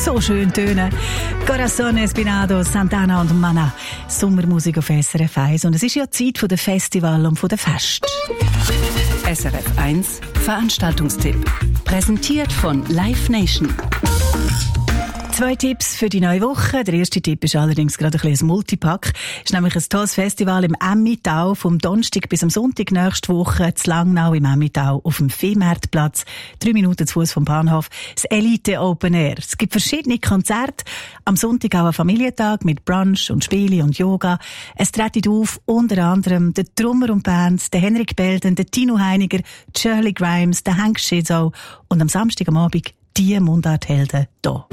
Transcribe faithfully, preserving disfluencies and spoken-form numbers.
so schön tönen. Corazon Espinado, Santana und Mana. Sommermusik auf S R F eins. Und es ist ja Zeit der Festival und der Fest. S R F eins Veranstaltungstipp. Präsentiert von Live Nation. Zwei Tipps für die neue Woche. Der erste Tipp ist allerdings gerade ein bisschen ein Multipack. Es ist nämlich ein tolles Festival im Emmittal vom Donnerstag bis am Sonntag nächste Woche zu Langnau im Emmittal auf dem Viehmarktplatz. Drei Minuten zu Fuß vom Bahnhof. Das Elite Open Air. Es gibt verschiedene Konzerte. Am Sonntag auch ein Familientag mit Brunch und Spiele und Yoga. Es treten auf unter anderem der Drummer und Band, der Henrik Belden, der Tino Heiniger, Shirley Grimes, der Hank Schizow und am Samstag am Abend die Mundarthelden hier.